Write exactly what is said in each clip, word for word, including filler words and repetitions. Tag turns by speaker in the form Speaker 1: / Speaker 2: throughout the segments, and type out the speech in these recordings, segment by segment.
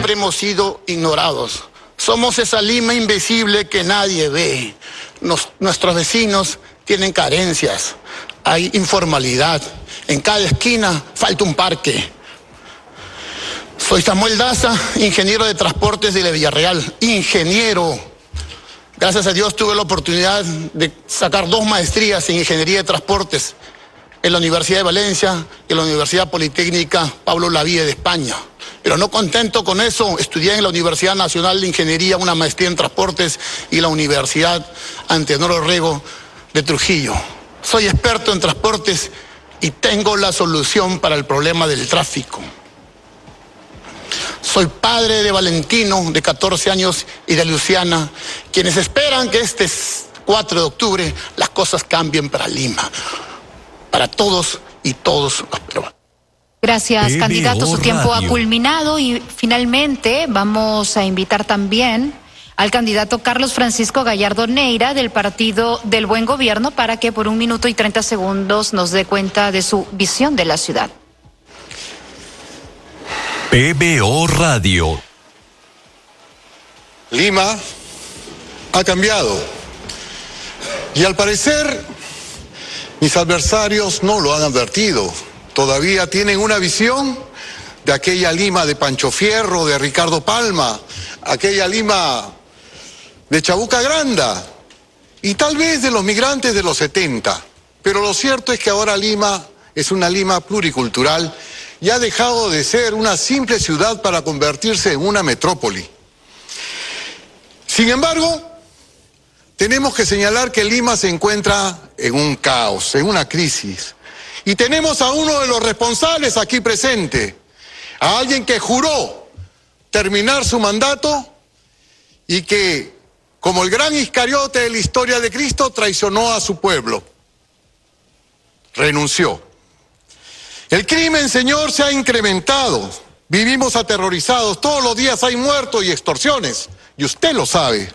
Speaker 1: siempre hemos sido ignorados. Somos esa Lima invisible que nadie ve. Nos, nuestros vecinos tienen carencias, hay informalidad. En cada esquina falta un parque. Soy Samuel Daza, ingeniero de transportes de la Villarreal. Ingeniero. Gracias a Dios tuve la oportunidad de sacar dos maestrías en ingeniería de transportes en la Universidad de Valencia y en la Universidad Politécnica Pablo Lavie de España. Pero no contento con eso, estudié en la Universidad Nacional de Ingeniería una maestría en transportes y la Universidad Antenor Orrego de Trujillo. Soy experto en transportes y tengo la solución para el problema del tráfico. Soy padre de Valentino, de catorce años, y de Luciana, quienes esperan que este cuatro de octubre las cosas cambien para Lima, para todos y todos los peruanos.
Speaker 2: Gracias, candidato. Su tiempo ha culminado y finalmente vamos a invitar también al candidato Carlos Francisco Gallardo Neira del Partido del Buen Gobierno para que por un minuto y treinta segundos nos dé cuenta de su visión de la ciudad.
Speaker 3: P B O Radio.
Speaker 4: Lima ha cambiado y al parecer mis adversarios no lo han advertido. Todavía tienen una visión de aquella Lima de Pancho Fierro, de Ricardo Palma, aquella Lima de Chabuca Granda y tal vez de los migrantes de los setenta. Pero lo cierto es que ahora Lima es una Lima pluricultural y ha dejado de ser una simple ciudad para convertirse en una metrópoli. Sin embargo, tenemos que señalar que Lima se encuentra en un caos, en una crisis. Y tenemos a uno de los responsables aquí presente, a alguien que juró terminar su mandato y que, como el gran Iscariote de la historia de Cristo, traicionó a su pueblo. Renunció. El crimen, señor, se ha incrementado. Vivimos aterrorizados. Todos los días hay muertos y extorsiones. Y usted lo sabe.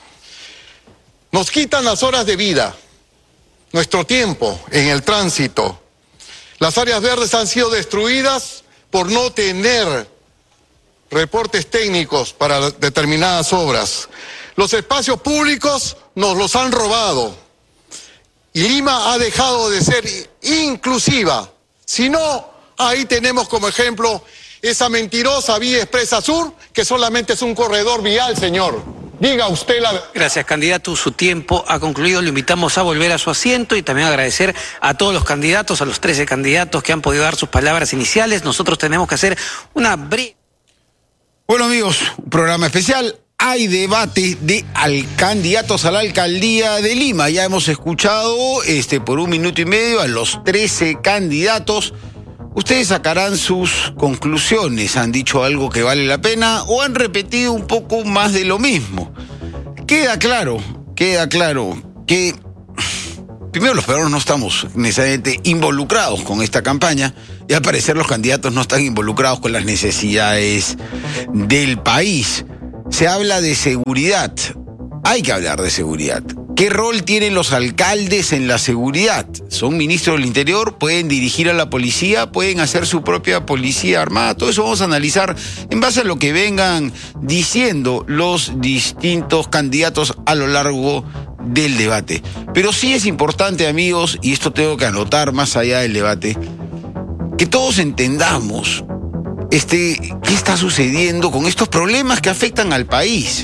Speaker 4: Nos quitan las horas de vida, nuestro tiempo en el tránsito. Las áreas verdes han sido destruidas por no tener reportes técnicos para determinadas obras. Los espacios públicos nos los han robado. Y Lima ha dejado de ser inclusiva. Si no, ahí tenemos como ejemplo esa mentirosa Vía Expresa Sur, que solamente es un corredor vial, señor. Diga usted la...
Speaker 5: Gracias, candidato. Su tiempo ha concluido. Le invitamos a volver a su asiento y también agradecer a todos los candidatos, a los trece candidatos que han podido dar sus palabras iniciales. Nosotros tenemos que hacer una breve...
Speaker 6: Bueno, amigos, un programa especial. Hay debate de al candidatos a la alcaldía de Lima. Ya hemos escuchado este, por un minuto y medio a los trece candidatos. Ustedes sacarán sus conclusiones. ¿Han dicho algo que vale la pena o han repetido un poco más de lo mismo? Queda claro, queda claro que primero los peruanos no estamos necesariamente involucrados con esta campaña y al parecer los candidatos no están involucrados con las necesidades del país. Se habla de seguridad. Hay que hablar de seguridad. ¿Qué rol tienen los alcaldes en la seguridad? ¿Son ministros del Interior? ¿Pueden dirigir a la policía? ¿Pueden hacer su propia policía armada? Todo eso vamos a analizar en base a lo que vengan diciendo los distintos candidatos a lo largo del debate. Pero sí es importante, amigos, y esto tengo que anotar más allá del debate, que todos entendamos este, qué está sucediendo con estos problemas que afectan al país.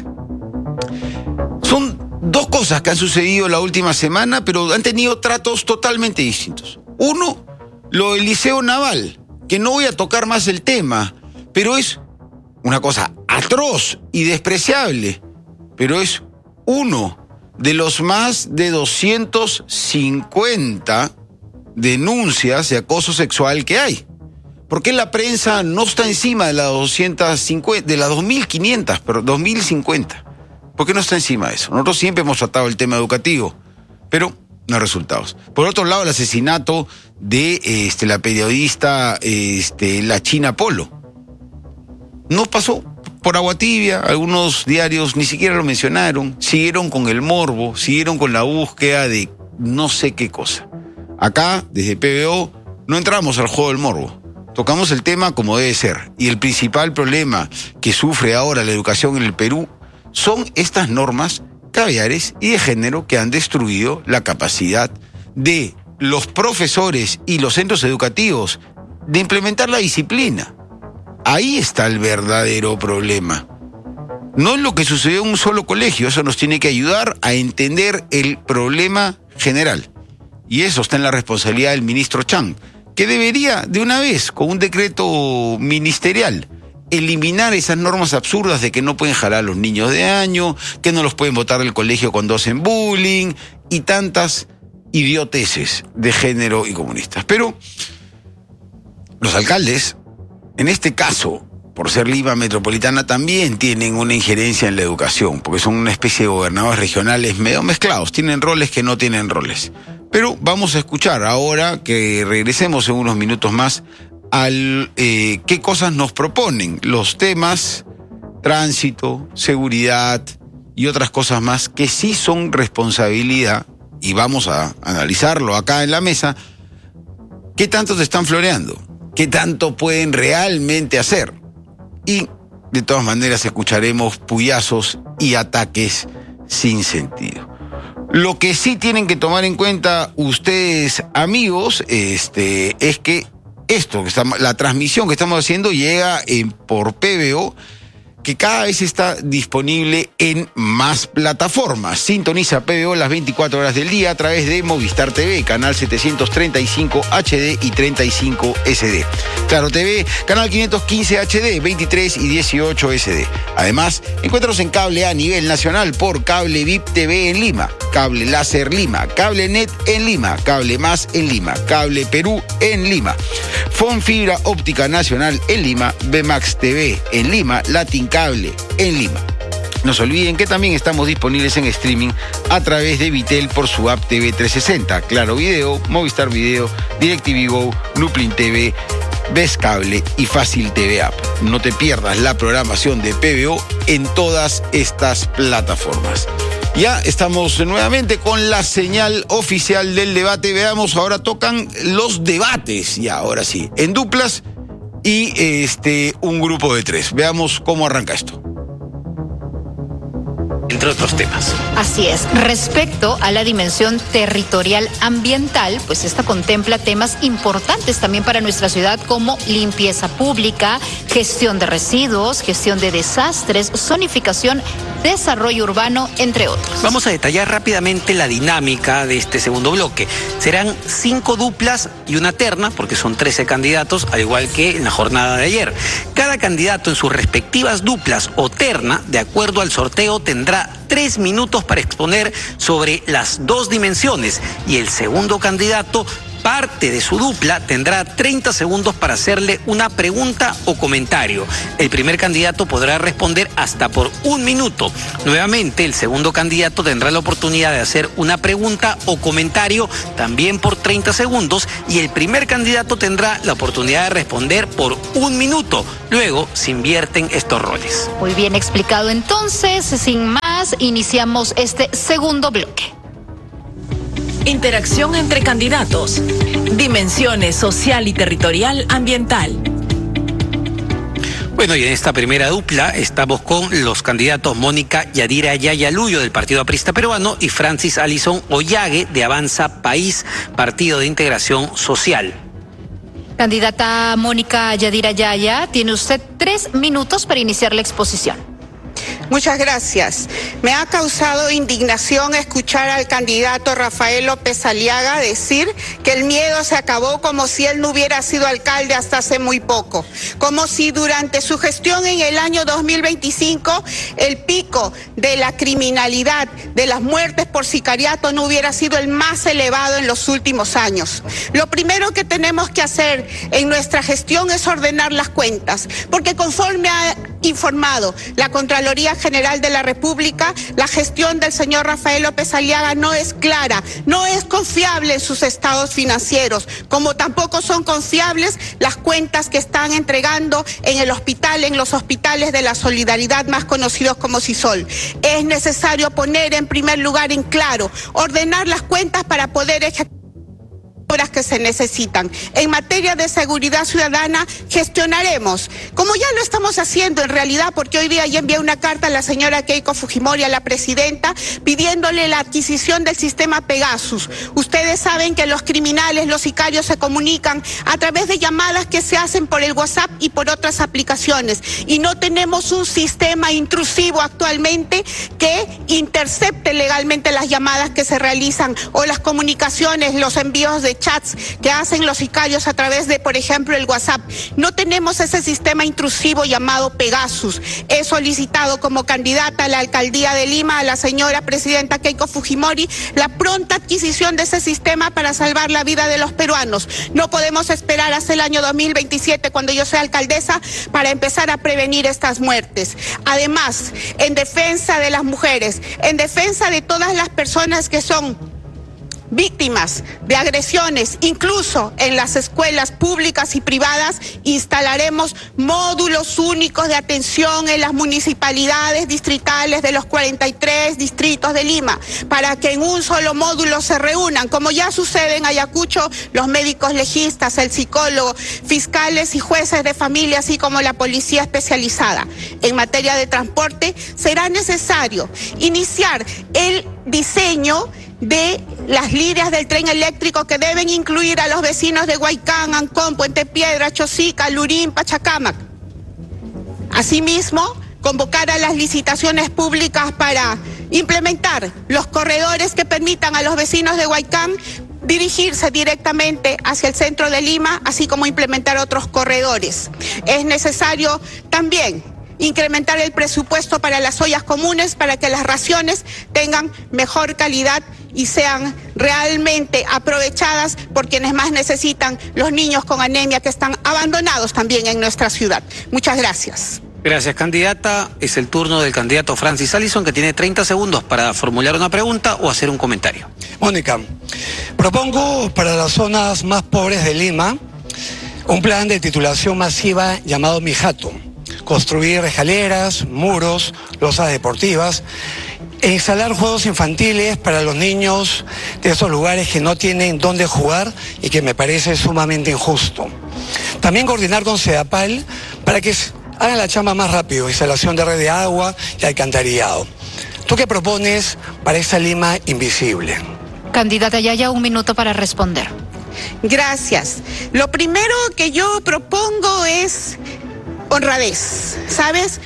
Speaker 6: Son dos cosas que han sucedido la última semana, pero han tenido tratos totalmente distintos. Uno, lo del Liceo Naval, que no voy a tocar más el tema, pero es una cosa atroz y despreciable, pero es uno de los más de doscientas cincuenta denuncias de acoso sexual que hay. ¿Por qué la prensa no está encima de las doscientas cincuenta, de las dos mil quinientas, pero dos mil cincuenta? ¿Por qué no está encima de eso? Nosotros siempre hemos tratado el tema educativo, pero no hay resultados. Por otro lado, el asesinato de este, la periodista este, la China Polo. No pasó por agua tibia, algunos diarios ni siquiera lo mencionaron, siguieron con el morbo, siguieron con la búsqueda de no sé qué cosa. Acá, desde P B O, no entramos al juego del morbo. tocamos el tema como debe ser. Y el principal problema que sufre ahora la educación en el Perú son estas normas caviares y de género que han destruido la capacidad de los profesores y los centros educativos de implementar la disciplina. Ahí está el verdadero problema. No es lo que sucedió en un solo colegio, eso nos tiene que ayudar a entender el problema general. Y eso está en la responsabilidad del ministro Chang, que debería de una vez, con un decreto ministerial, eliminar esas normas absurdas de que no pueden jalar a los niños de año, que no los pueden botar del colegio cuando hacen bullying y tantas idioteces de género y comunistas. Pero los alcaldes, en este caso, por ser Lima Metropolitana, también tienen una injerencia en la educación, porque son una especie de gobernadores regionales medio mezclados, tienen roles que no tienen roles. Pero vamos a escuchar ahora que regresemos en unos minutos más al eh, qué cosas nos proponen los temas tránsito, seguridad y otras cosas más que sí son responsabilidad, y vamos a analizarlo acá en la mesa, qué tanto te están floreando, qué tanto pueden realmente hacer. Y de todas maneras escucharemos puyazos y ataques sin sentido. Lo que sí tienen que tomar en cuenta ustedes, amigos, este, es que esto, que estamos, la transmisión que estamos haciendo llega en, por P B O, que cada vez está disponible en más plataformas. Sintoniza P B O las veinticuatro horas del día a través de Movistar T V, canal setecientos treinta y cinco H D y treinta y cinco S D. Claro T V, canal quinientos quince H D, veintitrés y dieciocho S D. Además, encuéntranos en cable a nivel nacional por Cable V I P T V en Lima, Cable Láser Lima, Cable Net en Lima, Cable Más en Lima, Cable Perú en Lima, Fon Fibra Óptica Nacional en Lima, B Max T V en Lima, Latin Cable en Lima. No se olviden que también estamos disponibles en streaming a través de Vitel por su app T V trescientos sesenta, Claro Video, Movistar Video, DirecTV Go, Nuplin T V, Ves Cable y Fácil T V App. No te pierdas la programación de P B O en todas estas plataformas. Ya estamos nuevamente con la señal oficial del debate. Veamos, ahora tocan los debates, ya, ahora sí, en duplas y este un grupo de tres. Veamos cómo arranca esto.
Speaker 5: Entre otros temas.
Speaker 2: Así es. Respecto a la dimensión territorial ambiental, pues esta contempla temas importantes también para nuestra ciudad como limpieza pública, gestión de residuos, gestión de desastres, zonificación, desarrollo urbano, entre otros.
Speaker 5: Vamos a detallar rápidamente la dinámica de este segundo bloque. Serán cinco duplas y una terna, porque son trece candidatos, al igual que en la jornada de ayer. Cada candidato en sus respectivas duplas o terna, de acuerdo al sorteo, tendrá tres minutos para exponer sobre las dos dimensiones, y el segundo candidato, parte de su dupla, tendrá treinta segundos para hacerle una pregunta o comentario. El primer candidato podrá responder hasta por un minuto. Nuevamente, el segundo candidato tendrá la oportunidad de hacer una pregunta o comentario también por treinta segundos, y el primer candidato tendrá la oportunidad de responder por un minuto. Luego se invierten estos roles.
Speaker 2: Muy bien explicado entonces. Sin más, iniciamos este segundo bloque.
Speaker 7: Interacción entre candidatos. Dimensiones social y territorial ambiental.
Speaker 5: Bueno, y en esta primera dupla estamos con los candidatos Mónica Yadira Yayaluyo del Partido Aprista Peruano y Francis Alison Ollague de Avanza País, Partido de Integración Social.
Speaker 2: Candidata Mónica Yadira Yaya, tiene usted tres minutos para iniciar la exposición.
Speaker 8: Muchas gracias. Me ha causado indignación escuchar al candidato Rafael López Aliaga decir que el miedo se acabó como si él no hubiera sido alcalde hasta hace muy poco. Como si durante su gestión en el año dos mil veinticinco el pico de la criminalidad, de las muertes por sicariato no hubiera sido el más elevado en los últimos años. Lo primero que tenemos que hacer en nuestra gestión es ordenar las cuentas, porque conforme ha informado la Contraloría General de la República, la gestión del señor Rafael López Aliaga no es clara, no es confiable en sus estados financieros, como tampoco son confiables las cuentas que están entregando en el hospital, en los hospitales de la Solidaridad, más conocidos como SISOL. Es necesario poner en primer lugar en claro, ordenar las cuentas para poder ejecutar. obras que se necesitan. En materia de seguridad ciudadana, gestionaremos, como ya lo estamos haciendo en realidad, porque hoy día ya envié una carta a la señora Keiko Fujimori, a la presidenta, pidiéndole la adquisición del sistema Pegasus. Ustedes saben que los criminales, los sicarios se comunican a través de llamadas que se hacen por el WhatsApp y por otras aplicaciones. Y no tenemos un sistema intrusivo actualmente que intercepte legalmente las llamadas que se realizan o las comunicaciones, los envíos de chats que hacen los sicarios a través de, por ejemplo, el WhatsApp. No tenemos ese sistema intrusivo llamado Pegasus. He solicitado como candidata a la alcaldía de Lima a la señora presidenta Keiko Fujimori la pronta adquisición de ese sistema para salvar la vida de los peruanos. No podemos esperar hasta el año dos mil veintisiete, cuando yo sea alcaldesa, para empezar a prevenir estas muertes. Además, en defensa de las mujeres, en defensa de todas las personas que son víctimas de agresiones, incluso en las escuelas públicas y privadas, instalaremos módulos únicos de atención en las municipalidades distritales de los cuarenta y tres distritos de Lima, para que en un solo módulo se reúnan, como ya sucede en Ayacucho, los médicos legistas, el psicólogo, fiscales y jueces de familia, así como la policía especializada. En materia de transporte, será necesario iniciar el diseño de las líneas del tren eléctrico que deben incluir a los vecinos de Huaycán, Ancón, Puente Piedra, Chosica, Lurín, Pachacámac. Asimismo, convocar a las licitaciones públicas para implementar los corredores que permitan a los vecinos de Huaycán dirigirse directamente hacia el centro de Lima, así como implementar otros corredores. Es necesario también incrementar el presupuesto para las ollas comunes para que las raciones tengan mejor calidad y sean realmente aprovechadas por quienes más necesitan, los niños con anemia que están abandonados también en nuestra ciudad. Muchas gracias.
Speaker 5: Gracias, candidata. Es el turno del candidato Francis Allison, que tiene treinta segundos para formular una pregunta o hacer un comentario.
Speaker 9: Mónica, propongo para las zonas más pobres de Lima un plan de titulación masiva llamado Mijato. Construir escaleras, muros, losas deportivas e instalar juegos infantiles para los niños de esos lugares que no tienen dónde jugar y que me parece sumamente injusto. También coordinar con Sedapal para que hagan la chamba más rápido, instalación de red de agua y alcantarillado. ¿Tú qué propones para esa Lima invisible?
Speaker 2: Candidata Yaya, un minuto para responder.
Speaker 8: Gracias. Lo primero que yo propongo es honradez, ¿sabes?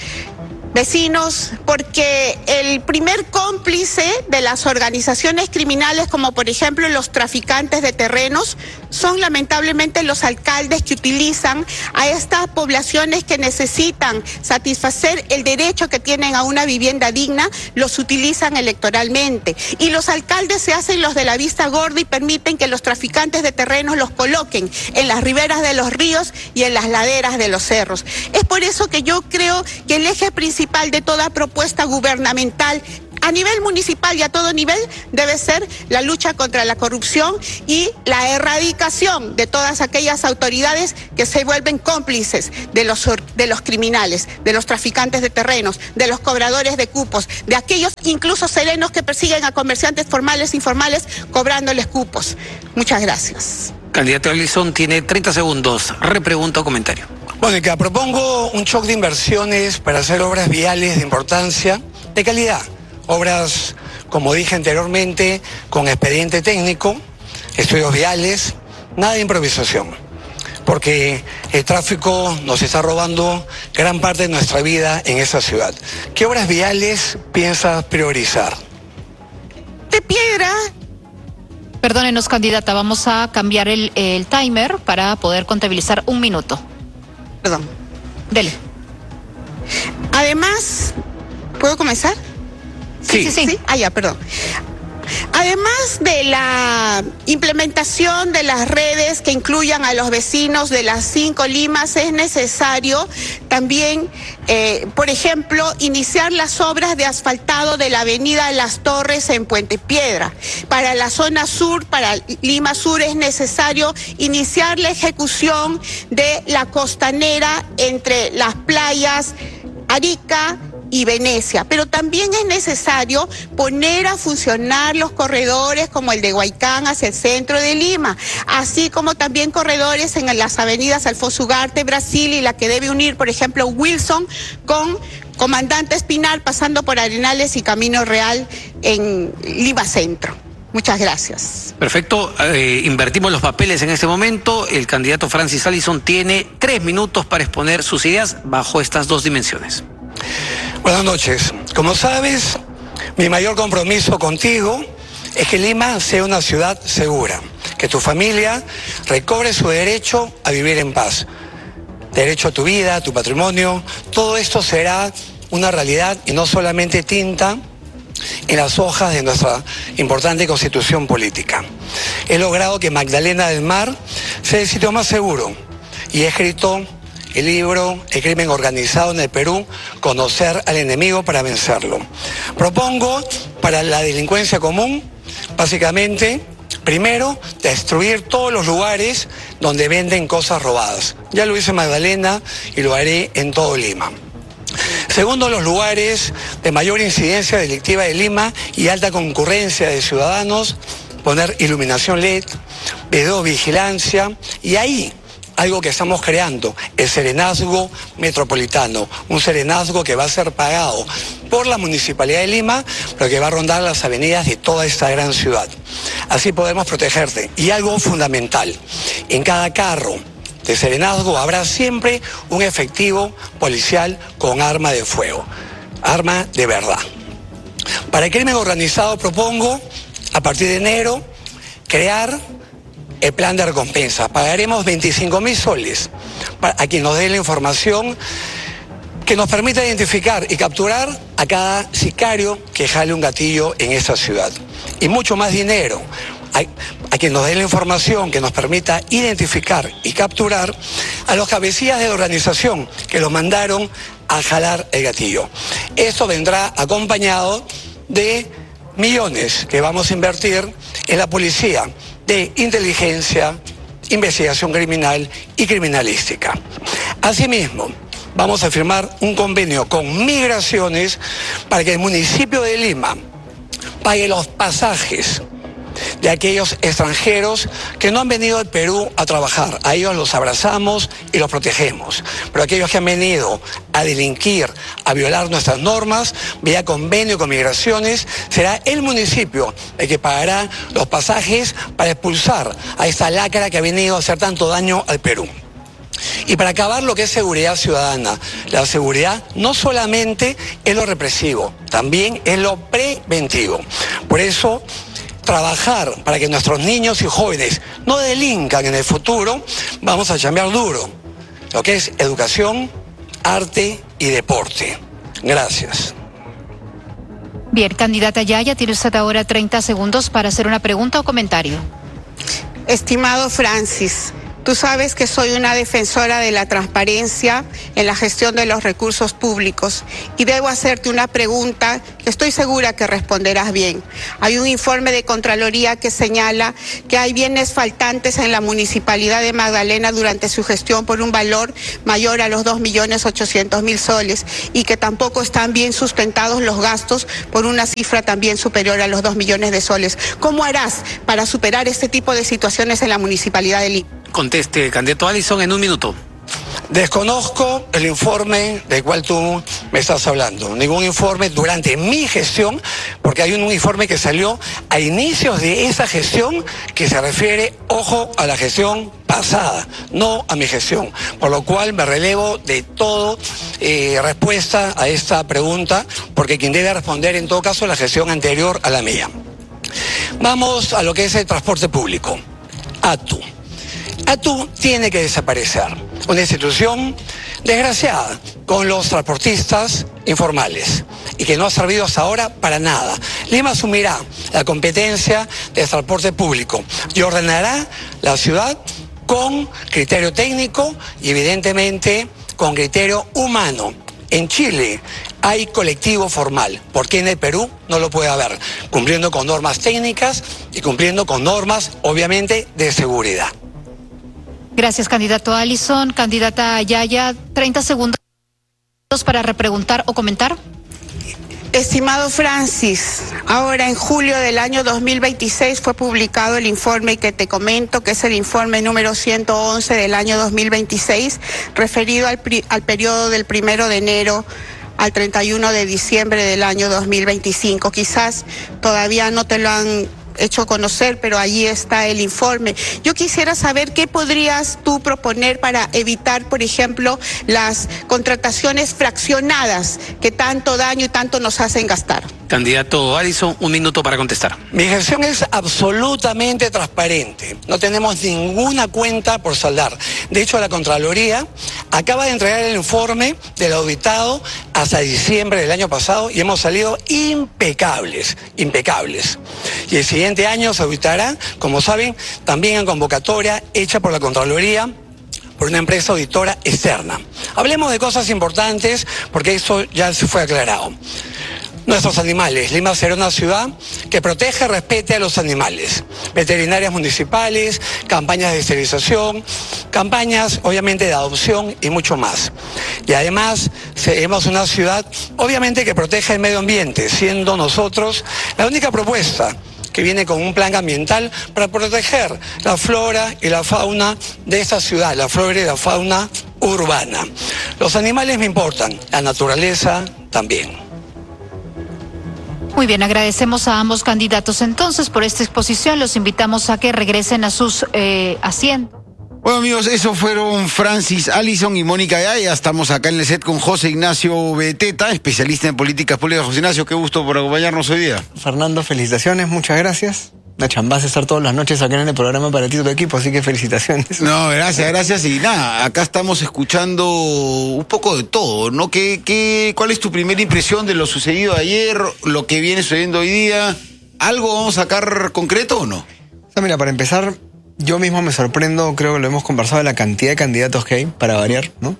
Speaker 8: Vecinos, porque el primer cómplice de las organizaciones criminales, como por ejemplo los traficantes de terrenos, son lamentablemente los alcaldes que utilizan a estas poblaciones que necesitan satisfacer el derecho que tienen a una vivienda digna, los utilizan electoralmente. Y los alcaldes se hacen los de la vista gorda y permiten que los traficantes de terrenos los coloquen en las riberas de los ríos y en las laderas de los cerros. Es por eso que yo creo que el eje principal de toda propuesta gubernamental a nivel municipal y a todo nivel debe ser la lucha contra la corrupción y la erradicación de todas aquellas autoridades que se vuelven cómplices de los, de los criminales, de los traficantes de terrenos, de los cobradores de cupos, de aquellos incluso serenos que persiguen a comerciantes formales e informales cobrándoles cupos. Muchas gracias.
Speaker 5: Candidato Allison tiene treinta segundos. Repregunta o comentario.
Speaker 9: Mónica, propongo un shock de inversiones para hacer obras viales de importancia, de calidad. Obras, como dije anteriormente, con expediente técnico, estudios viales, nada de improvisación. Porque el tráfico nos está robando gran parte de nuestra vida en esa ciudad. ¿Qué obras viales piensas priorizar?
Speaker 8: De piedra.
Speaker 2: Perdónenos, candidata, vamos a cambiar el, el timer para poder contabilizar un minuto.
Speaker 8: Perdón.
Speaker 2: Dele.
Speaker 8: Además, ¿puedo comenzar?
Speaker 5: Sí,
Speaker 8: sí, sí. sí. Ah, ya, perdón. Además de la implementación de las redes que incluyan a los vecinos de las cinco Limas, es necesario también, eh, por ejemplo, iniciar las obras de asfaltado de la avenida Las Torres en Puente Piedra. Para la zona sur, para Lima Sur, es necesario iniciar la ejecución de la costanera entre las playas Arica y Venecia, pero también es necesario poner a funcionar los corredores como el de Huaycán hacia el centro de Lima, así como también corredores en las avenidas Alfonso Ugarte, Brasil, y la que debe unir, por ejemplo, Wilson con Comandante Espinal, pasando por Arenales y Camino Real en Lima Centro. Muchas gracias.
Speaker 5: Perfecto, eh, invertimos los papeles en este momento. El candidato Francis Allison tiene tres minutos para exponer sus ideas bajo estas dos dimensiones.
Speaker 9: Buenas noches. Como sabes, mi mayor compromiso contigo es que Lima sea una ciudad segura, que tu familia recobre su derecho a vivir en paz. Derecho a tu vida, a tu patrimonio, todo esto será una realidad y no solamente tinta en las hojas de nuestra importante constitución política. He logrado que Magdalena del Mar sea el sitio más seguro y he escrito el libro El crimen organizado en el Perú, conocer al enemigo para vencerlo. Propongo para la delincuencia común, básicamente, primero, destruir todos los lugares donde venden cosas robadas. Ya lo hice en Magdalena y lo haré en todo Lima. Segundo, los lugares de mayor incidencia delictiva de Lima y alta concurrencia de ciudadanos, poner iluminación L E D, videovigilancia, y ahí algo que estamos creando, el serenazgo metropolitano, un serenazgo que va a ser pagado por la Municipalidad de Lima, pero que va a rondar las avenidas de toda esta gran ciudad. Así podemos protegerte. Y algo fundamental, en cada carro de serenazgo habrá siempre un efectivo policial con arma de fuego, arma de verdad. Para el crimen organizado propongo, a partir de enero, crear el plan de recompensa. Pagaremos veinticinco mil soles a quien nos dé la información que nos permita identificar y capturar a cada sicario que jale un gatillo en esta ciudad. Y mucho más dinero a, a quien nos dé la información que nos permita identificar y capturar a los cabecillas de la organización que los mandaron a jalar el gatillo. Esto vendrá acompañado de millones que vamos a invertir en la policía de inteligencia, investigación criminal y criminalística. Asimismo, vamos a firmar un convenio con Migraciones para que el municipio de Lima pague los pasajes de aquellos extranjeros que no han venido al Perú a trabajar. A ellos los abrazamos y los protegemos. Pero aquellos que han venido a delinquir, a violar nuestras normas, vía convenio con Migraciones, será el municipio el que pagará los pasajes para expulsar a esta lacra que ha venido a hacer tanto daño al Perú. Y para acabar lo que es seguridad ciudadana, la seguridad no solamente es lo represivo, también es lo preventivo. Por eso, trabajar para que nuestros niños y jóvenes no delincan en el futuro, vamos a chambear duro, lo que es educación, arte y deporte. Gracias.
Speaker 2: Bien, candidata Yaya, tiene usted ahora treinta segundos para hacer una pregunta o comentario.
Speaker 8: Estimado Francis, tú sabes que soy una defensora de la transparencia en la gestión de los recursos públicos y debo hacerte una pregunta que estoy segura que responderás bien. Hay un informe de Contraloría que señala que hay bienes faltantes en la Municipalidad de Magdalena durante su gestión por un valor mayor a los dos millones ochocientos mil soles y que tampoco están bien sustentados los gastos por una cifra también superior a los dos millones de soles. ¿Cómo harás para superar este tipo de situaciones en la Municipalidad de Lima?
Speaker 5: Conteste, candidato Allison, en un minuto.
Speaker 9: Desconozco el informe del cual tú me estás hablando. Ningún informe durante mi gestión, porque hay un informe que salió a inicios de esa gestión que se refiere, ojo, a la gestión pasada, no a mi gestión. Por lo cual me relevo de todo eh, respuesta a esta pregunta, porque quien debe responder en todo caso es la gestión anterior a la mía. Vamos a lo que es el transporte público. A T U. A T U tiene que desaparecer. Una institución desgraciada con los transportistas informales y que no ha servido hasta ahora para nada. Lima asumirá la competencia del transporte público y ordenará la ciudad con criterio técnico y evidentemente con criterio humano. En Chile hay colectivo formal, porque en el Perú no lo puede haber, cumpliendo con normas técnicas y cumpliendo con normas, obviamente, de seguridad.
Speaker 2: Gracias, candidato Allison. Candidata Yaya, treinta segundos para repreguntar o comentar.
Speaker 8: Estimado Francis, ahora en julio del año dos mil veintiséis fue publicado el informe que te comento, que es el informe número ciento once del año dos mil veintiséis, referido al, al periodo del primero de enero al treinta y uno de diciembre del año dos mil veinticinco. Quizás todavía no te lo han hecho conocer, pero allí está el informe. Yo quisiera saber qué podrías tú proponer para evitar, por ejemplo, las contrataciones fraccionadas que tanto daño y tanto nos hacen gastar.
Speaker 5: Candidato Allison, un minuto para contestar.
Speaker 9: Mi gestión es absolutamente transparente. No tenemos ninguna cuenta por saldar. De hecho, la Contraloría acaba de entregar el informe del auditado hasta diciembre del año pasado y hemos salido impecables, impecables. Y el siguiente año se auditará, como saben, también en convocatoria hecha por la Contraloría por una empresa auditora externa. Hablemos de cosas importantes porque eso ya se fue aclarado. Nuestros animales. Lima será una ciudad que protege y respete a los animales. Veterinarias municipales, campañas de esterilización, campañas obviamente de adopción y mucho más. Y además seremos una ciudad obviamente que protege el medio ambiente, siendo nosotros la única propuesta que viene con un plan ambiental para proteger la flora y la fauna de esta ciudad, la flora y la fauna urbana. Los animales me importan, la naturaleza también.
Speaker 2: Muy bien, agradecemos a ambos candidatos entonces por esta exposición. Los invitamos a que regresen a sus eh, asientos.
Speaker 6: Bueno, amigos, esos fueron Francis Allison y Mónica Yaya. Estamos acá en el set con José Ignacio Beteta, especialista en políticas públicas. José Ignacio, qué gusto por acompañarnos hoy día.
Speaker 10: Fernando, felicitaciones, muchas gracias. Una chambaza estar todas las noches acá en el programa para ti y tu equipo, así que felicitaciones.
Speaker 6: No, gracias, gracias. Y nada, acá estamos escuchando un poco de todo, ¿no? ¿Qué, qué, ¿Cuál es tu primera impresión de lo sucedido ayer, lo que viene sucediendo hoy día? ¿Algo vamos a sacar concreto o no?
Speaker 10: O sea, mira, para empezar, yo mismo me sorprendo, creo que lo hemos conversado, de la cantidad de candidatos que hay, para variar, ¿no?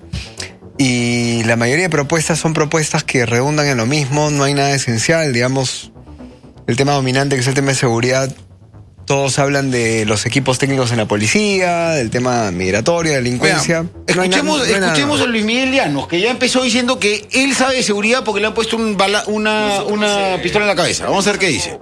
Speaker 10: Y la mayoría de propuestas son propuestas que redundan en lo mismo, no hay nada esencial, digamos, el tema dominante que es el tema de seguridad. Todos hablan de los equipos técnicos en la policía, del tema migratorio, delincuencia.
Speaker 6: Bueno, escuchemos
Speaker 10: no hay na- no hay
Speaker 6: escuchemos
Speaker 10: nada.
Speaker 6: a Luis Miguel Llanos, que ya empezó diciendo que él sabe de seguridad porque le han puesto un bala, una, una pistola en la cabeza. Vamos a ver qué dice.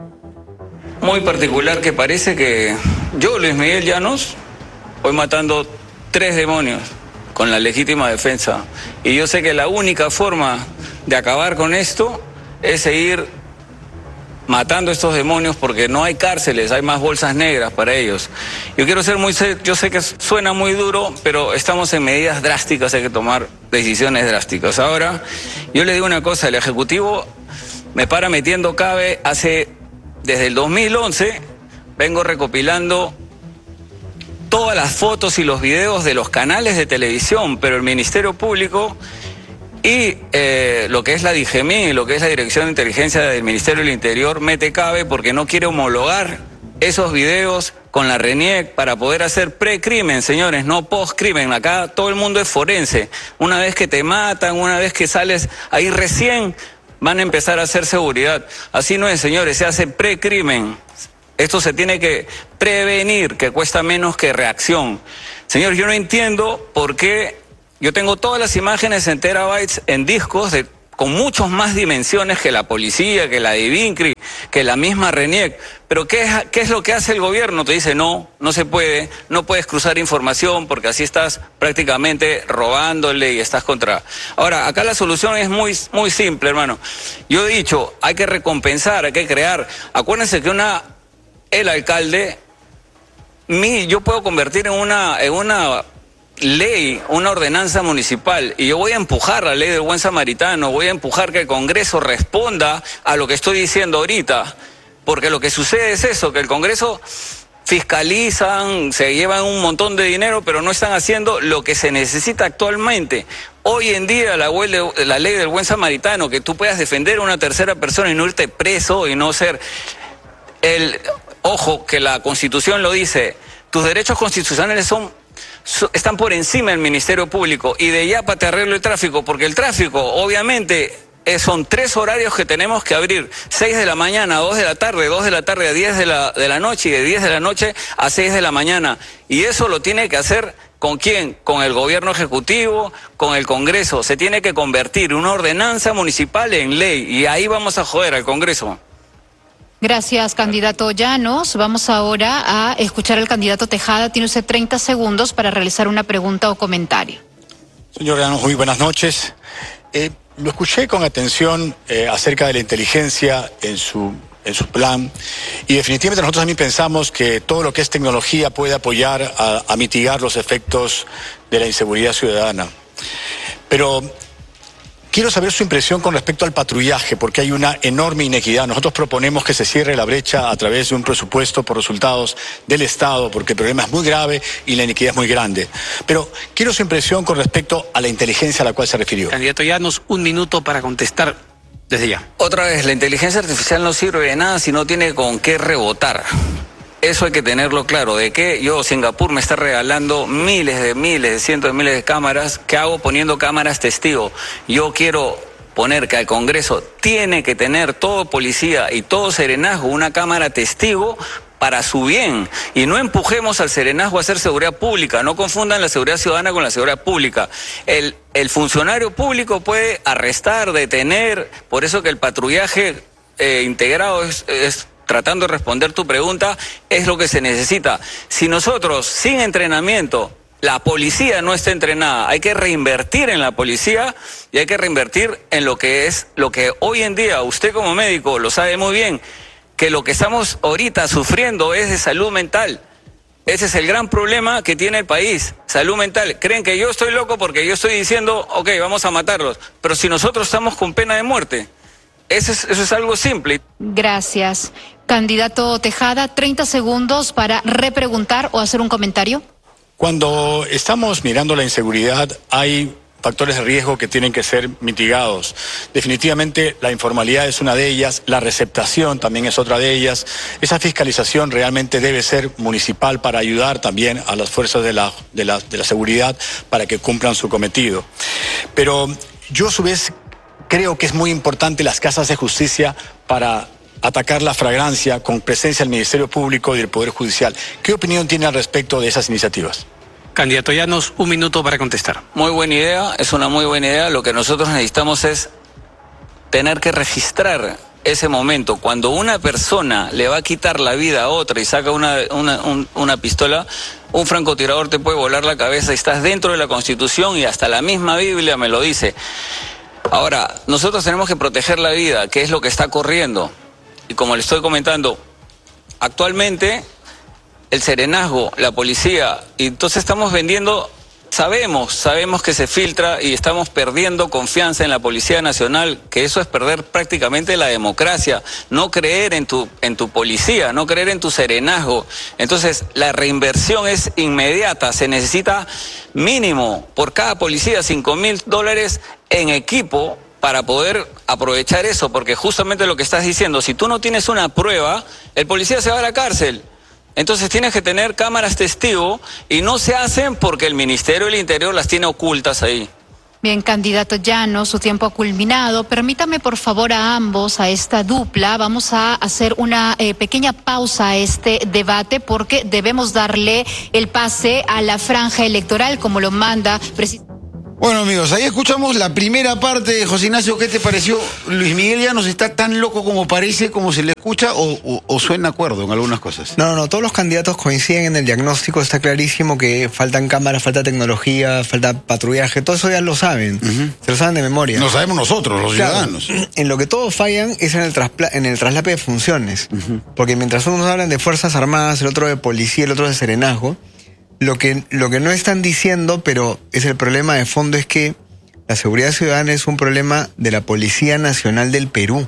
Speaker 11: Muy particular que parece que yo, Luis Miguel Llanos, voy matando tres demonios con la legítima defensa. Y yo sé que la única forma de acabar con esto es seguir matando a estos demonios porque no hay cárceles, hay más bolsas negras para ellos. Yo quiero ser muy, yo sé que suena muy duro, pero estamos en medidas drásticas, hay que tomar decisiones drásticas. Ahora, yo le digo una cosa, el Ejecutivo me para metiendo cabe hace, desde el dos mil once, vengo recopilando todas las fotos y los videos de los canales de televisión, pero el Ministerio Público y eh, lo que es la D I G E M I, lo que es la Dirección de Inteligencia del Ministerio del Interior, mete cabe porque no quiere homologar esos videos con la RENIEC para poder hacer precrimen, señores, no postcrimen. Acá todo el mundo es forense. Una vez que te matan, una vez que sales ahí recién, van a empezar a hacer seguridad. Así no es, señores, se hace precrimen. Esto se tiene que prevenir, que cuesta menos que reacción. Señor, yo no entiendo por qué yo tengo todas las imágenes en terabytes, en discos, de, con muchas más dimensiones que la policía, que la DIVINCRI, que la misma RENIEC. Pero ¿qué es, qué es lo que hace el gobierno? Te dice, no, no se puede, no puedes cruzar información porque así estás prácticamente robándole y estás contra... Ahora, acá la solución es muy, muy simple, hermano. Yo he dicho, hay que recompensar, hay que crear. Acuérdense que una... el alcalde, mi, yo puedo convertir en una, en una ley, una ordenanza municipal, y yo voy a empujar la ley del buen samaritano, voy a empujar que el Congreso responda a lo que estoy diciendo ahorita, porque lo que sucede es eso, que el Congreso fiscalizan, se llevan un montón de dinero, pero no están haciendo lo que se necesita actualmente. Hoy en día la, la ley del buen samaritano, que tú puedas defender a una tercera persona y no irte preso y no ser el... Ojo, que la Constitución lo dice, tus derechos constitucionales son, so, están por encima del Ministerio Público, y de ya para te arreglo el tráfico, porque el tráfico, obviamente, eh, son tres horarios que tenemos que abrir, seis de la mañana a dos de la tarde, dos de la tarde a diez de la, de la noche, y de diez de la noche a seis de la mañana, y eso lo tiene que hacer ¿Con quién? Con el gobierno ejecutivo, con el Congreso. Se tiene que convertir una ordenanza municipal en ley y ahí vamos a joder al Congreso.
Speaker 2: Gracias, candidato Llanos. Vamos ahora a escuchar al candidato Tejada. Tiene usted treinta segundos para realizar una pregunta o comentario.
Speaker 12: Señor Llanos, muy buenas noches. Eh, lo escuché con atención eh, acerca de la inteligencia en su... en su plan, y definitivamente nosotros también pensamos que todo lo que es tecnología puede apoyar a, a mitigar los efectos de la inseguridad ciudadana. Pero quiero saber su impresión con respecto al patrullaje, porque hay una enorme inequidad. Nosotros proponemos que se cierre la brecha a través de un presupuesto por resultados del Estado, porque el problema es muy grave y la inequidad es muy grande. Pero quiero su impresión con respecto a la inteligencia a la cual se refirió.
Speaker 5: Candidato Llanos, un minuto para contestar. Desde ya.
Speaker 11: Otra vez, la inteligencia artificial no sirve de nada si no tiene con qué rebotar. Eso hay que tenerlo claro, de que yo, Singapur me está regalando miles de miles, de cientos de miles de cámaras. ¿Qué hago poniendo cámaras testigo? Yo quiero poner que al Congreso tiene que tener todo policía y todo serenazgo una cámara testigo para su bien, y no empujemos al serenazgo a hacer seguridad pública. No confundan la seguridad ciudadana con la seguridad pública. El, el funcionario público puede arrestar, detener, por eso que el patrullaje eh, integrado es, es, tratando de responder tu pregunta, es lo que se necesita. Si nosotros, sin entrenamiento, la policía no está entrenada, hay que reinvertir en la policía y hay que reinvertir en lo que es, lo que hoy en día, usted como médico lo sabe muy bien, que lo que estamos ahorita sufriendo es de salud mental. Ese es el gran problema que tiene el país, salud mental. Creen que yo estoy loco porque yo estoy diciendo, ok, vamos a matarlos, pero si nosotros estamos con pena de muerte, eso es, eso es algo simple.
Speaker 2: Gracias. Candidato Tejada, treinta segundos para repreguntar o hacer un comentario.
Speaker 12: Cuando estamos mirando la inseguridad, hay factores de riesgo que tienen que ser mitigados. Definitivamente la informalidad es una de ellas, la receptación también es otra de ellas. Esa fiscalización realmente debe ser municipal para ayudar también a las fuerzas de la, de la, de la seguridad para que cumplan su cometido. Pero yo a su vez creo que es muy importante las casas de justicia para atacar la flagrancia con presencia del Ministerio Público y del Poder Judicial. ¿Qué opinión tiene al respecto de esas iniciativas?
Speaker 5: Candidato Llanos, un minuto para contestar.
Speaker 11: Muy buena idea, es una muy buena idea. Lo que nosotros necesitamos es tener que registrar ese momento. Cuando una persona le va a quitar la vida a otra y saca una, una, un, una pistola, un francotirador te puede volar la cabeza y estás dentro de la Constitución y hasta la misma Biblia me lo dice. Ahora, nosotros tenemos que proteger la vida, que es lo que está corriendo. Y como le estoy comentando, actualmente el serenazgo, la policía, y entonces estamos vendiendo, sabemos, sabemos que se filtra y estamos perdiendo confianza en la Policía Nacional, que eso es perder prácticamente la democracia, no creer en tu, en tu policía, no creer en tu serenazgo. Entonces la reinversión es inmediata, se necesita mínimo por cada policía cinco mil dólares en equipo para poder aprovechar eso, porque justamente lo que estás diciendo, si tú no tienes una prueba, el policía se va a la cárcel. Entonces tienes que tener cámaras testigo y no se hacen porque el Ministerio del Interior las tiene ocultas ahí.
Speaker 2: Bien, candidato Llanos, su tiempo ha culminado. Permítame por favor a ambos, a esta dupla, vamos a hacer una eh, pequeña pausa a este debate porque debemos darle el pase a la franja electoral como lo manda precisamente.
Speaker 6: Bueno, amigos, ahí escuchamos la primera parte de José Ignacio. ¿Qué te pareció? ¿Luis Miguel Llanos está tan loco como parece, como se le escucha, o, o, o suena acuerdo en algunas cosas?
Speaker 10: No, no, no, todos los candidatos coinciden en el diagnóstico. Está clarísimo que faltan cámaras, falta tecnología, falta patrullaje. Todo eso ya lo saben, uh-huh. Se lo saben de memoria.
Speaker 6: Lo sabemos nosotros, los claro, ciudadanos.
Speaker 10: En lo que todos fallan es en el, traspla- en el traslape de funciones. Uh-huh. Porque mientras unos hablan de Fuerzas Armadas, el otro de policía, el otro de serenazgo, Lo que, lo que no están diciendo, pero es el problema de fondo, es que la seguridad ciudadana es un problema de la Policía Nacional del Perú.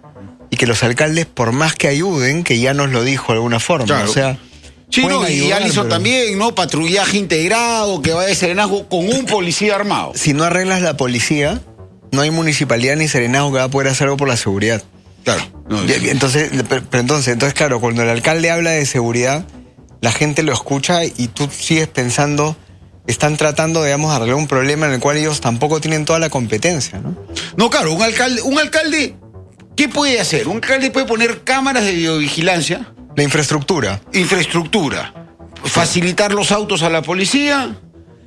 Speaker 10: Y que los alcaldes, por más que ayuden, que ya nos lo dijo de alguna forma,
Speaker 6: claro.
Speaker 10: O sea...
Speaker 6: Sí, no, y
Speaker 10: ayudar,
Speaker 6: Alison
Speaker 10: pero...
Speaker 6: también, ¿no? Patrullaje integrado, que vaya de serenazgo con un policía armado.
Speaker 10: Si no arreglas la policía, no hay municipalidad ni serenazgo que va a poder hacer algo por la seguridad.
Speaker 6: Claro. No,
Speaker 10: y, entonces, pero, pero entonces, entonces, claro, cuando el alcalde habla de seguridad, la gente lo escucha y tú sigues pensando, están tratando, digamos, de arreglar un problema en el cual ellos tampoco tienen toda la competencia, ¿no?
Speaker 6: No, claro, un alcalde, un alcalde, ¿qué puede hacer? Un alcalde puede poner cámaras de videovigilancia.
Speaker 10: La infraestructura.
Speaker 6: Infraestructura. Facilitar los autos a la policía,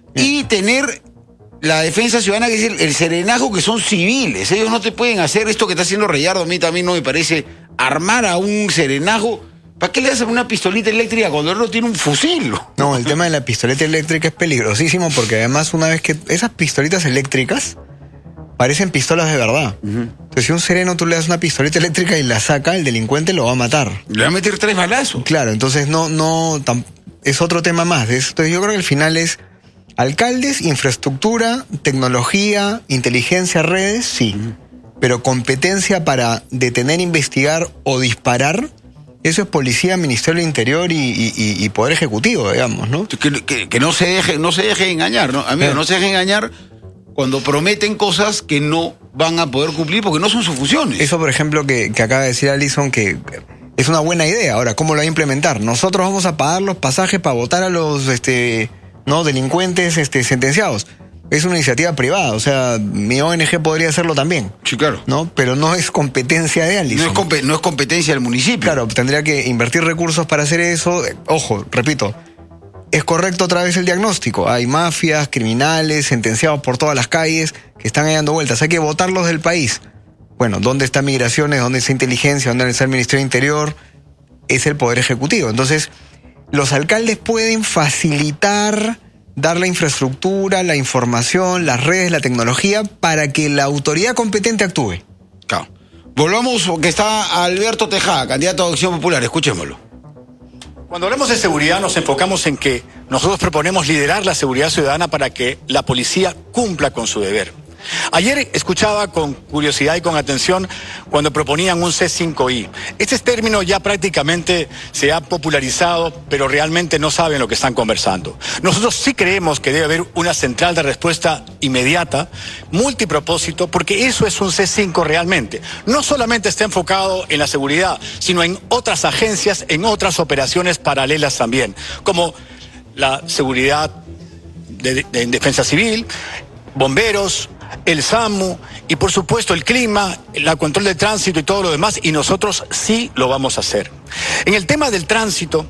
Speaker 6: y tener la defensa ciudadana, que es el, el serenazgo, que son civiles. Ellos no te pueden hacer esto que está haciendo Rayardo. A mí también no me parece armar a un serenazgo. ¿Para qué le hacen una pistolita eléctrica cuando él no tiene un fusil?
Speaker 10: No, el tema de la pistoleta eléctrica es peligrosísimo porque además una vez que esas pistolitas eléctricas parecen pistolas de verdad. Uh-huh. Entonces si a un sereno tú le das una pistoleta eléctrica y la saca, el delincuente lo va a matar.
Speaker 6: Le va a meter tres balazos.
Speaker 10: Claro, entonces no, no, tam, es otro tema más de eso. Entonces yo creo que al final es alcaldes, infraestructura, tecnología, inteligencia, redes, sí. Uh-huh. Pero competencia para detener, investigar o disparar, eso es policía, Ministerio del Interior y, y, y Poder Ejecutivo, digamos, ¿no?
Speaker 6: Que, que, que no se deje, no se deje engañar, ¿no? Amigo, eh. no se deje engañar cuando prometen cosas que no van a poder cumplir porque no son sus funciones.
Speaker 10: Eso, por ejemplo, que, que acaba de decir Alison, que es una buena idea. Ahora, ¿cómo lo va a implementar? Nosotros vamos a pagar los pasajes para votar a los este, no delincuentes este, sentenciados. Es una iniciativa privada, o sea, mi O N G podría hacerlo también.
Speaker 6: Sí, claro.
Speaker 10: ¿No? Pero no es competencia de Alison.
Speaker 6: No es, comp- no es competencia del municipio.
Speaker 10: Claro, tendría que invertir recursos para hacer eso. Ojo, repito, es correcto otra vez el diagnóstico. Hay mafias, criminales, sentenciados por todas las calles que están ahí dando vueltas. Hay que votarlos del país. Bueno, ¿dónde está Migraciones? ¿Dónde está Inteligencia? ¿Dónde está el Ministerio del Interior? Es el Poder Ejecutivo. Entonces, los alcaldes pueden facilitar, dar la infraestructura, la información, las redes, la tecnología, para que la autoridad competente actúe.
Speaker 6: Claro. Volvamos, que está Alberto Tejada, candidato a Acción Popular. Escuchémoslo.
Speaker 12: Cuando hablamos de seguridad nos enfocamos en que nosotros proponemos liderar la seguridad ciudadana para que la policía cumpla con su deber. Ayer escuchaba con curiosidad y con atención cuando proponían un C cinco I. Este término ya prácticamente se ha popularizado, pero realmente no saben lo que están conversando. Nosotros sí creemos que debe haber una central de respuesta inmediata, multipropósito, porque eso es un C cinco realmente. No solamente está enfocado en la seguridad, sino en otras agencias, en otras operaciones paralelas también, como la seguridad de, de, de defensa civil, bomberos, el SAMU y por supuesto el clima, el control de tránsito y todo lo demás, y nosotros sí lo vamos a hacer. En el tema del tránsito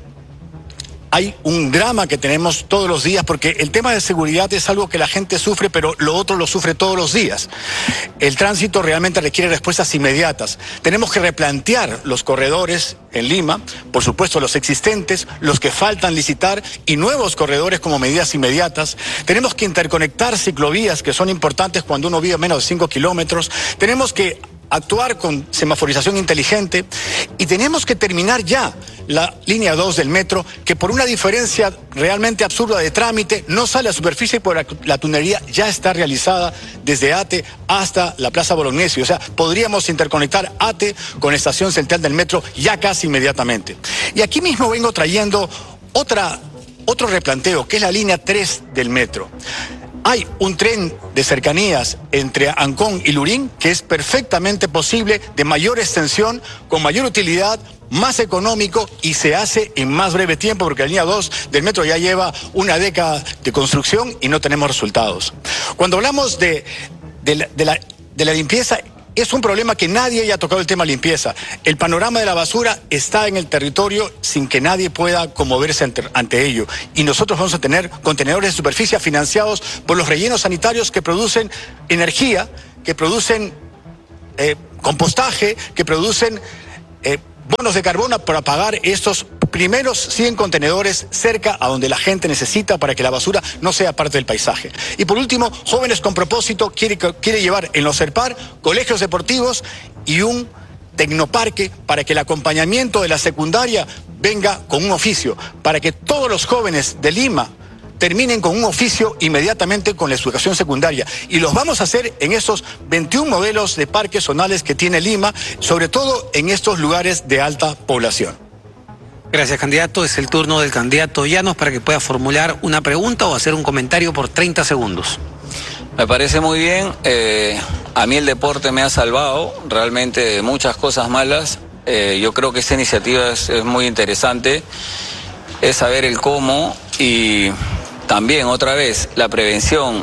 Speaker 12: hay un drama que tenemos todos los días, porque el tema de seguridad es algo que la gente sufre, pero lo otro lo sufre todos los días. El tránsito realmente requiere respuestas inmediatas. Tenemos que replantear los corredores en Lima, por supuesto los existentes, los que faltan licitar y nuevos corredores como medidas inmediatas. Tenemos que interconectar ciclovías que son importantes cuando uno vive a menos de cinco kilómetros. Tenemos que actuar con semaforización inteligente y tenemos que terminar ya la línea dos del metro, que por una diferencia realmente absurda de trámite no sale a superficie, y por la, la tunería ya está realizada desde Ate hasta la Plaza Bolognesi. O sea, podríamos interconectar Ate con estación central del metro ya casi inmediatamente. Y aquí mismo vengo trayendo otra, otro replanteo, que es la línea tres del metro. Hay un tren de cercanías entre Ancón y Lurín que es perfectamente posible, de mayor extensión, con mayor utilidad, más económico y se hace en más breve tiempo, porque la línea dos del metro ya lleva una década de construcción y no tenemos resultados. Cuando hablamos de, de, la, de, la, de la limpieza, es un problema que nadie haya tocado el tema limpieza. El panorama de la basura está en el territorio sin que nadie pueda conmoverse ante, ante ello. Y nosotros vamos a tener contenedores de superficie financiados por los rellenos sanitarios que producen energía, que producen eh, compostaje, que producen eh, bonos de carbono para pagar estos primeros cien contenedores cerca a donde la gente necesita para que la basura no sea parte del paisaje. Y por último, Jóvenes con Propósito quiere, quiere llevar en los CERPAR colegios deportivos y un tecnoparque para que el acompañamiento de la secundaria venga con un oficio, para que todos los jóvenes de Lima terminen con un oficio inmediatamente con la educación secundaria. Y los vamos a hacer en esos veintiún modelos de parques zonales que tiene Lima, sobre todo en estos lugares de alta población.
Speaker 5: Gracias, candidato. Es el turno del candidato Llanos para que pueda formular una pregunta o hacer un comentario por treinta segundos.
Speaker 11: Me parece muy bien. Eh, a mí el deporte me ha salvado realmente de muchas cosas malas. Eh, yo creo que esta iniciativa es, es muy interesante. Es saber el cómo y también, otra vez, la prevención.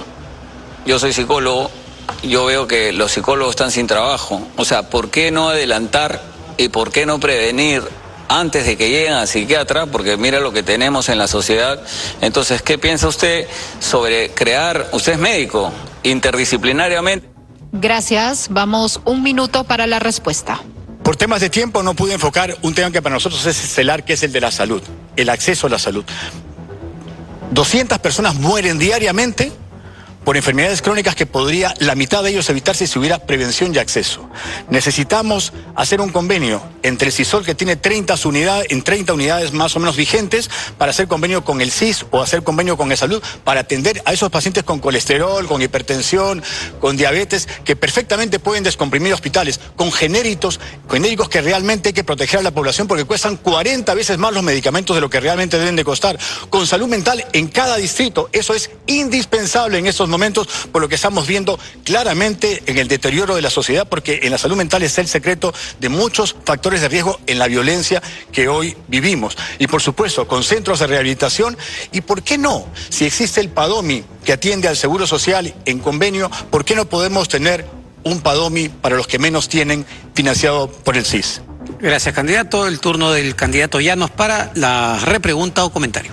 Speaker 11: Yo soy psicólogo, yo veo que los psicólogos están sin trabajo. O sea, ¿por qué no adelantar y por qué no prevenir antes de que lleguen a psiquiatra, porque mira lo que tenemos en la sociedad. Entonces, ¿qué piensa usted sobre crear, usted es médico, interdisciplinariamente?
Speaker 2: Gracias. Vamos un minuto para la respuesta.
Speaker 12: Por temas de tiempo no pude enfocar un tema que para nosotros es estelar, que es el de la salud, el acceso a la salud. doscientas personas mueren diariamente por enfermedades crónicas que podría la mitad de ellos evitarse si hubiera prevención y acceso. Necesitamos hacer un convenio entre el CISOL, que tiene treinta unidades, en treinta unidades más o menos vigentes, para hacer convenio con el C I S o hacer convenio con el Salud para atender a esos pacientes con colesterol, con hipertensión, con diabetes, que perfectamente pueden descomprimir hospitales, con genéricos, genéricos que realmente hay que proteger a la población porque cuestan cuarenta veces más los medicamentos de lo que realmente deben de costar, con salud mental en cada distrito. Eso es indispensable en estos momentos. momentos, por lo que estamos viendo claramente en el deterioro de la sociedad, porque en la salud mental está el secreto de muchos factores de riesgo en la violencia que hoy vivimos. Y por supuesto, con centros de rehabilitación, y por qué no, si existe el PADOMI que atiende al Seguro Social en convenio, ¿por qué no podemos tener un PADOMI para los que menos tienen, financiado por el C I S?
Speaker 5: Gracias, candidato. El turno del candidato Llanos para la repregunta o comentario.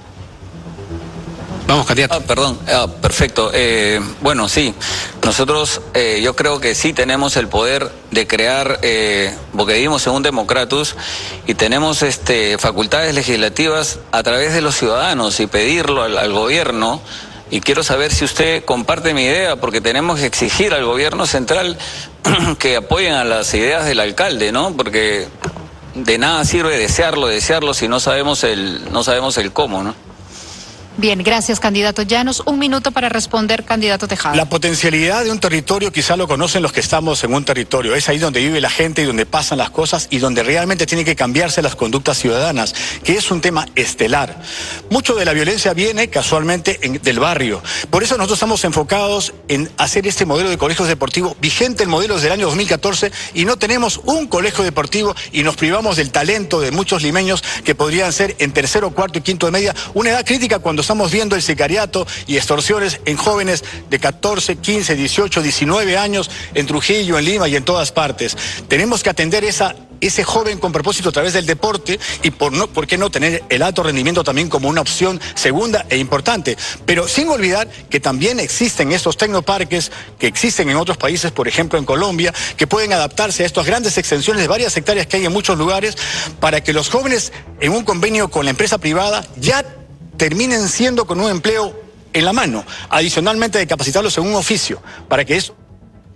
Speaker 5: Vamos, candidato.
Speaker 11: Ah, perdón, ah, perfecto. Eh, bueno, sí, nosotros eh, yo creo que sí tenemos el poder de crear, eh, porque vivimos en un democratus y tenemos este, facultades legislativas a través de los ciudadanos y pedirlo al, al gobierno. Y quiero saber si usted comparte mi idea, porque tenemos que exigir al gobierno central que apoyen a las ideas del alcalde, ¿no? Porque de nada sirve desearlo, desearlo si no sabemos el, no sabemos el cómo, ¿no?
Speaker 2: Bien, gracias, candidato Llanos. Un minuto para responder, candidato Tejada.
Speaker 12: La potencialidad de un territorio quizá lo conocen los que estamos en un territorio. Es ahí donde vive la gente y donde pasan las cosas y donde realmente tienen que cambiarse las conductas ciudadanas, que es un tema estelar. Mucho de la violencia viene casualmente en, del barrio. Por eso nosotros estamos enfocados en hacer este modelo de colegios deportivos vigente, el modelo desde el año dos mil catorce, y no tenemos un colegio deportivo y nos privamos del talento de muchos limeños que podrían ser en tercero, cuarto y quinto de media, una edad crítica cuando estamos viendo el sicariato y extorsiones en jóvenes de catorce, quince, dieciocho, diecinueve años en Trujillo, en Lima y en todas partes. Tenemos que atender esa, ese joven con propósito a través del deporte y por, no, por qué no tener el alto rendimiento también como una opción segunda e importante. Pero sin olvidar que también existen estos tecnoparques que existen en otros países, por ejemplo en Colombia, que pueden adaptarse a estas grandes extensiones de varias hectáreas que hay en muchos lugares para que los jóvenes en un convenio con la empresa privada ya terminen siendo con un empleo en la mano, adicionalmente de capacitarlos en un oficio, para que eso...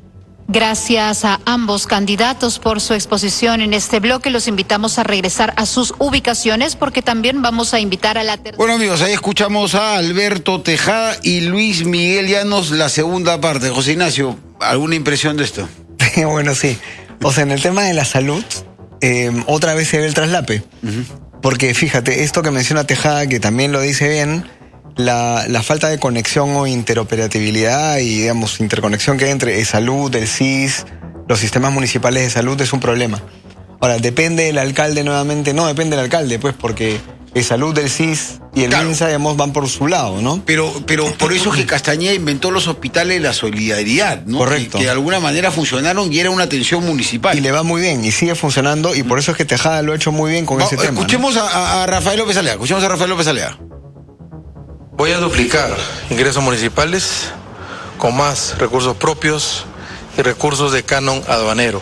Speaker 2: Gracias a ambos candidatos por su exposición en este bloque. Los invitamos a regresar a sus ubicaciones porque también vamos a invitar a la tercera...
Speaker 6: Bueno, amigos, ahí escuchamos a Alberto Tejada y Luis Miguel Llanos, la segunda parte. José Ignacio, ¿alguna impresión de esto?
Speaker 10: Bueno, sí. O sea, en el tema de la salud, eh, otra vez se ve el traslape. Uh-huh. Porque fíjate, esto que menciona Tejada, que también lo dice bien, la, la falta de conexión o interoperabilidad y, digamos, interconexión que hay entre salud, el C I S, los sistemas municipales de salud es un problema. Ahora, depende del alcalde nuevamente, no depende del alcalde, pues, porque el salud del C I S y el claro. MINSA, digamos, van por su lado, ¿no?
Speaker 6: Pero, pero por eso es que Castañeda inventó los hospitales de la solidaridad, ¿no?
Speaker 10: Correcto.
Speaker 6: Que, que de alguna manera funcionaron y era una atención municipal.
Speaker 10: Y le va muy bien, y sigue funcionando, y por eso es que Tejada lo ha hecho muy bien con va, ese tema.
Speaker 6: Escuchemos
Speaker 10: ¿no?
Speaker 6: a, a Rafael López Alea, escuchemos a Rafael López Alea.
Speaker 13: Voy a duplicar ingresos municipales con más recursos propios y recursos de canon aduanero.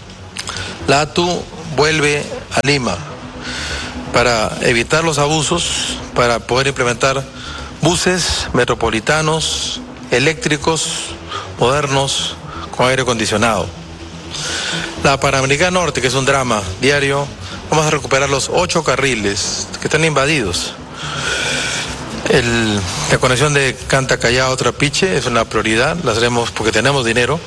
Speaker 13: La A T U vuelve a Lima para evitar los abusos, para poder implementar buses metropolitanos, eléctricos, modernos, con aire acondicionado. La Panamericana Norte, que es un drama diario, vamos a recuperar los ocho carriles que están invadidos. El, la conexión de Canta Callao Trapiche es una prioridad, la haremos porque tenemos dinero.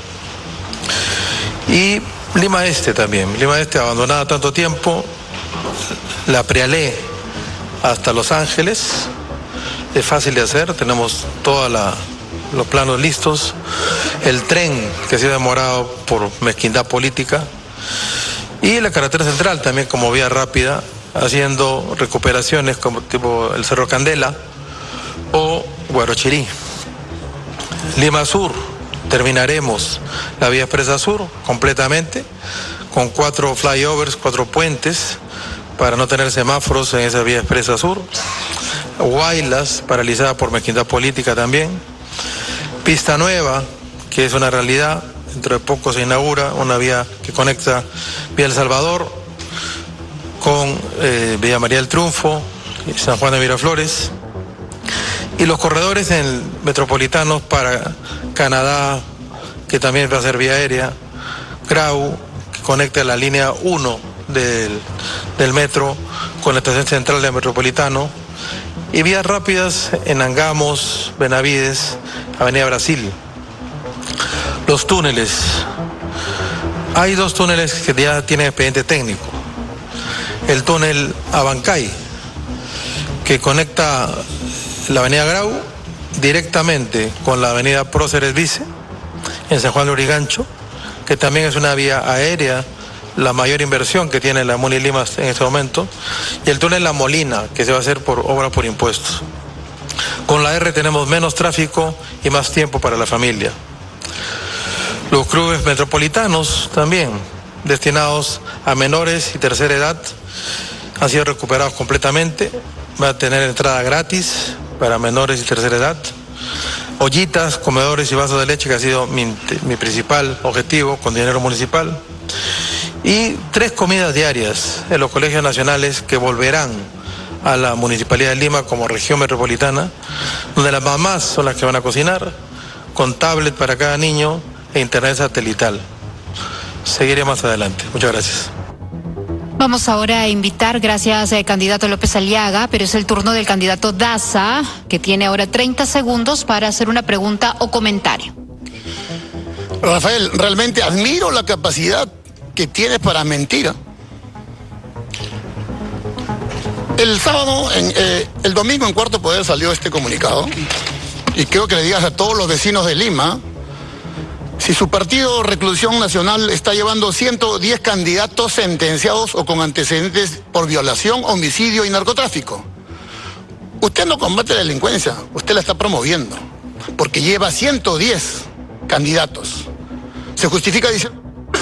Speaker 13: Y Lima Este también, Lima Este abandonada tanto tiempo, la Prealé hasta Los Ángeles, es fácil de hacer, tenemos todos los planos listos, el tren que se ha demorado por mezquindad política y la carretera central también como vía rápida, haciendo recuperaciones como tipo el Cerro Candela o Guarochirí. Lima Sur, terminaremos la vía expresa sur completamente, con cuatro flyovers, cuatro puentes, para no tener semáforos en esa vía expresa sur. Huaylas, paralizada por mezquindad política también. Pista Nueva, que es una realidad, dentro de poco se inaugura una vía que conecta Vía El Salvador con eh, Villa María del Triunfo y San Juan de Miraflores. Y los corredores en metropolitanos para Canadá, que también va a ser vía aérea. Grau, que conecta la línea uno del, del metro con la estación central del metropolitano. Y vías rápidas en Angamos, Benavides, Avenida Brasil. Los túneles. Hay dos túneles que ya tienen expediente técnico. El túnel Abancay, que conecta la Avenida Grau directamente con la Avenida Próceres Vice, en San Juan de Lurigancho, que también es una vía aérea, la mayor inversión que tiene la Muni Lima en este momento, y el túnel La Molina, que se va a hacer por obra por impuestos. Con la R tenemos menos tráfico y más tiempo para la familia. Los clubes metropolitanos también, destinados a menores y tercera edad, han sido recuperados completamente. Va a tener entrada gratis para menores y tercera edad. Ollitas, comedores y vasos de leche, que ha sido mi, mi principal objetivo con dinero municipal. Y tres comidas diarias en los colegios nacionales que volverán a la Municipalidad de Lima como región metropolitana, donde las mamás son las que van a cocinar, con tablet para cada niño e internet satelital. Seguiré más adelante. Muchas gracias.
Speaker 2: Vamos ahora a invitar, gracias eh, candidato López Aliaga, pero es el turno del candidato Daza, que tiene ahora treinta segundos para hacer una pregunta o comentario.
Speaker 1: Rafael, realmente admiro la capacidad que tienes para mentir. El sábado, en, eh, el domingo en Cuarto Poder salió este comunicado, y creo que le digas a todos los vecinos de Lima, si su partido Reclusión Nacional está llevando ciento diez candidatos sentenciados o con antecedentes por violación, homicidio y narcotráfico. Usted no combate la delincuencia, usted la está promoviendo, porque lleva ciento diez candidatos. ¿Se justifica diciendo?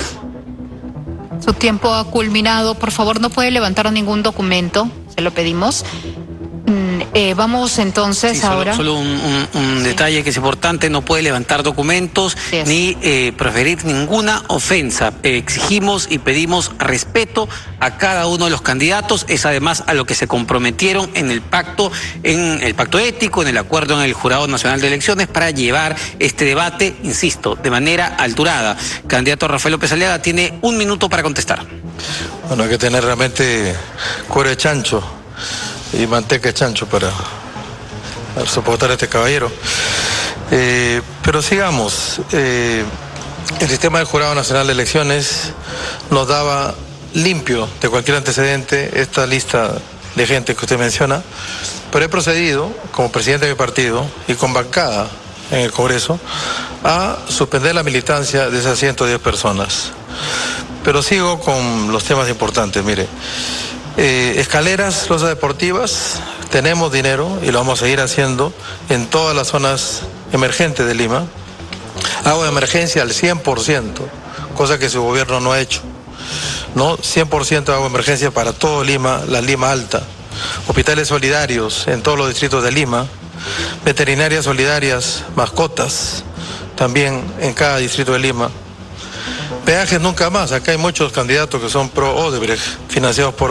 Speaker 2: Su tiempo ha culminado. Por favor, no puede levantar ningún documento. Se lo pedimos. Mm, eh, vamos entonces
Speaker 5: sí, solo,
Speaker 2: ahora.
Speaker 5: Solo un, un, un sí. detalle que es importante: no puede levantar documentos sí, ni eh, proferir ninguna ofensa. Eh, exigimos y pedimos respeto a cada uno de los candidatos. Es además a lo que se comprometieron en el pacto, en el pacto ético, en el acuerdo en el Jurado Nacional de Elecciones para llevar este debate, insisto, de manera alturada. Candidato Rafael López Aliaga tiene un minuto para contestar.
Speaker 13: Bueno, hay que tener realmente cuero de chancho y manteca de chancho para, para soportar a este caballero. Eh, pero sigamos. Eh, el sistema del Jurado Nacional de Elecciones nos daba limpio de cualquier antecedente esta lista de gente que usted menciona, pero he procedido, como presidente de mi partido y con bancada en el Congreso, a suspender la militancia de esas ciento diez personas. Pero sigo con los temas importantes. Mire, eh, escaleras, losas deportivas, tenemos dinero y lo vamos a seguir haciendo en todas las zonas emergentes de Lima. Agua de emergencia al cien por ciento, cosa que su gobierno no ha hecho. ¿No? cien por ciento de agua de emergencia para todo Lima, la Lima Alta. Hospitales solidarios en todos los distritos de Lima. Veterinarias solidarias, mascotas, también en cada distrito de Lima. Peajes nunca más. Acá hay muchos candidatos que son pro Odebrecht, financiados por